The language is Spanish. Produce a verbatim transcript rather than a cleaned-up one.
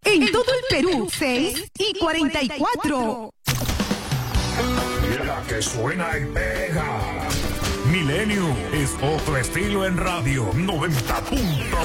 En todo el Perú, seis y cuarenta y cuatro. La que suena y pega. Milenio es otro estilo en radio noventa punto